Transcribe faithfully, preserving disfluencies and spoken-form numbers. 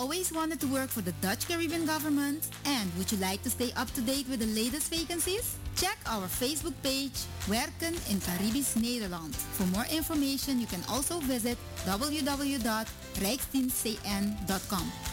always wanted to work for the Dutch Caribbean government? And would you like to stay up to date with the latest vacancies? Check our Facebook page, Werken in Caribisch Nederland. For more information, you can also visit w w w dot rijksdienstcn dot com.